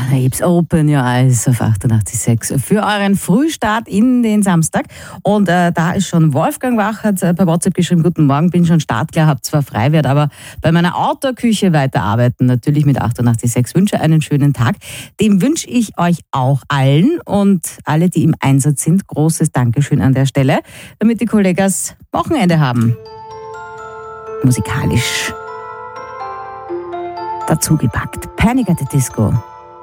It's open your eyes auf 88.6 für euren Frühstart in den Samstag. Und da ist schon Wolfgang Wach, hat per WhatsApp geschrieben, guten Morgen, bin schon startklar, hab zwar frei, werde aber bei meiner Outdoor-Küche weiterarbeiten. Natürlich mit 88.6, wünsche einen schönen Tag. Dem wünsche ich euch auch allen und alle, die im Einsatz sind, großes Dankeschön an der Stelle, damit die Kollegas Wochenende haben. Musikalisch dazugepackt. Panic at the Disco.